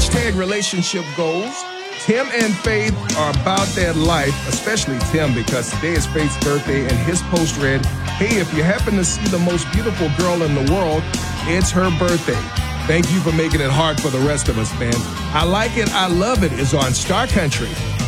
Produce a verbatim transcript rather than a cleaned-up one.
Hashtag relationship goals. Tim and Faith are about that life, especially Tim, because today is Faith's birthday, and his post read, hey, if you happen to see the most beautiful girl in the world, it's her birthday. Thank you for making it hard for the rest of us, man. I like it, I love it is on Star Country.